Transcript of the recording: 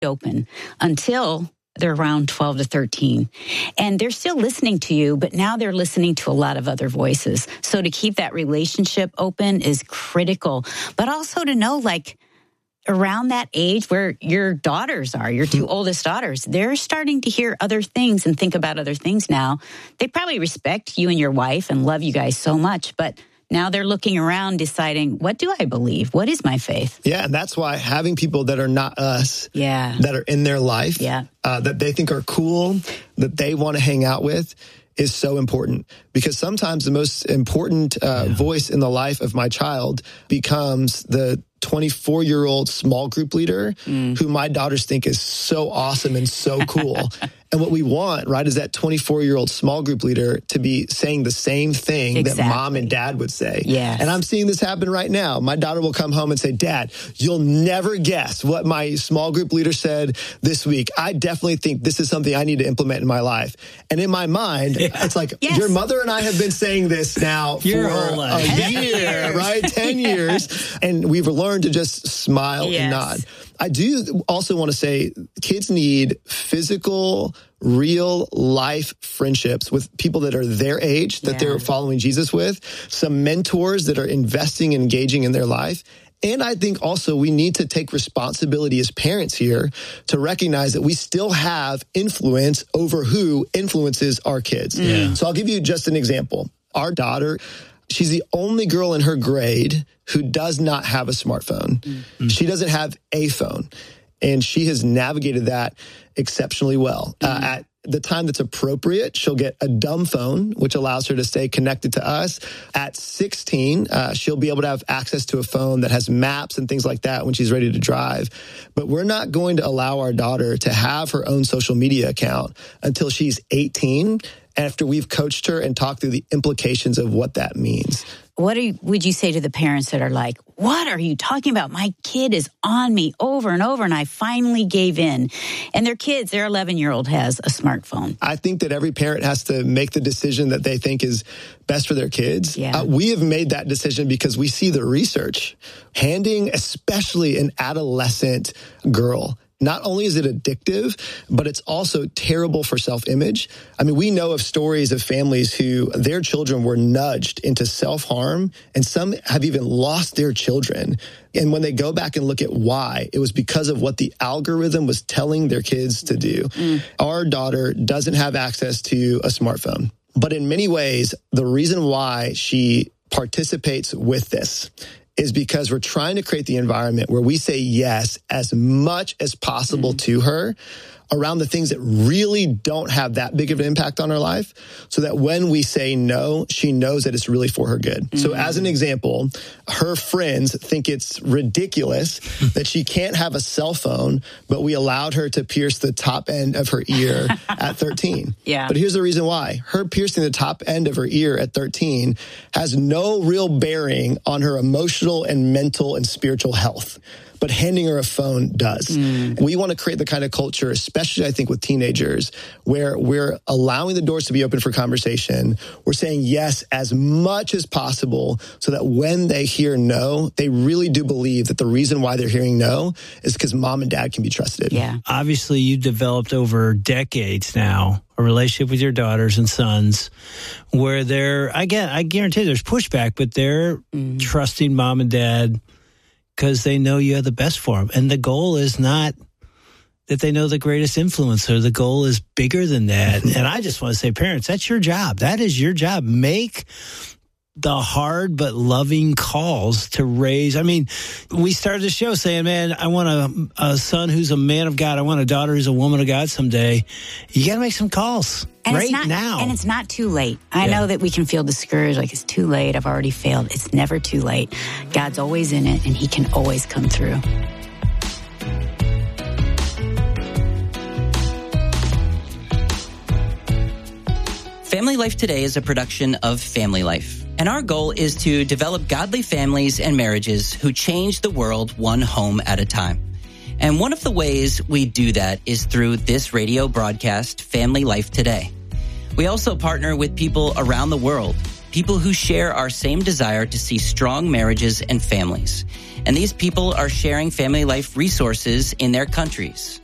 open until they're around 12 to 13. And they're still listening to you, but now they're listening to a lot of other voices. So to keep that relationship open is critical. But also to know, like, around that age where your daughters are, your two oldest daughters, they're starting to hear other things and think about other things now. They probably respect you and your wife and love you guys so much, but now they're looking around deciding, what do I believe? What is my faith? Yeah, and that's why having people that are not us, that are in their life, that they think are cool, that they want to hang out with, is so important. Because sometimes the most important voice in the life of my child becomes the 24-year-old small group leader who my daughters think is so awesome and so cool. And what we want, right, is that 24-year-old small group leader to be saying the same thing that mom and dad would say. Yes. And I'm seeing this happen right now. My daughter will come home and say, Dad, you'll never guess what my small group leader said this week. I definitely think this is something I need to implement in my life. And in my mind, it's like, your mother and I have been saying this now for a year, right? 10 years. And we've learned to just smile and nod. I do also want to say kids need physical, real life friendships with people that are their age, that they're following Jesus with, some mentors that are investing and engaging in their life. And I think also we need to take responsibility as parents here to recognize that we still have influence over who influences our kids. So I'll give you just an example. Our daughter, she's the only girl in her grade who does not have a smartphone. She doesn't have a phone. And she has navigated that exceptionally well. At the time that's appropriate, she'll get a dumb phone, which allows her to stay connected to us. At 16, she'll be able to have access to a phone that has maps and things like that when she's ready to drive. But we're not going to allow our daughter to have her own social media account until she's 18, after we've coached her and talked through the implications of what that means. What would you say to the parents that are like, what are you talking about? My kid is on me over and over, and I finally gave in. And their 11-year-old has a smartphone. I think that every parent has to make the decision that they think is best for their kids. We have made that decision because we see the research. Handing, especially an adolescent girl, not only is it addictive, but it's also terrible for self-image. I mean, we know of stories of families who their children were nudged into self-harm, and some have even lost their children. And when they go back and look at why, it was because of what the algorithm was telling their kids to do. Our daughter doesn't have access to a smartphone, but in many ways, the reason why she participates with this is because we're trying to create the environment where we say yes as much as possible to her around the things that really don't have that big of an impact on her life, so that when we say no, she knows that it's really for her good. So as an example, her friends think it's ridiculous that she can't have a cell phone, but we allowed her to pierce the top end of her ear at 13. But here's the reason why. Her piercing the top end of her ear at 13 has no real bearing on her emotional and mental and spiritual health. But handing her a phone does. We want to create the kind of culture, especially I think with teenagers, where we're allowing the doors to be open for conversation. We're saying yes as much as possible so that when they hear no, they really do believe that the reason why they're hearing no is because mom and dad can be trusted. Obviously, you've developed over decades now a relationship with your daughters and sons where I guarantee there's pushback, but they're trusting mom and dad because they know you have the best for them. And the goal is not that they know the greatest influencer. The goal is bigger than that. And I just want to say, parents, that's your job. That is your job. Make the hard but loving calls to raise. I mean, we started the show saying, man, I want a son who's a man of God. I want a daughter who's a woman of God someday. You got to make some calls now. And it's not too late. I know that we can feel discouraged, like it's too late. I've already failed. It's never too late. God's always in it, and he can always come through. Family Life Today is a production of Family Life, and our goal is to develop godly families and marriages who change the world one home at a time. And one of the ways we do that is through this radio broadcast, Family Life Today. We also partner with people around the world, people who share our same desire to see strong marriages and families. And these people are sharing family life resources in their countries.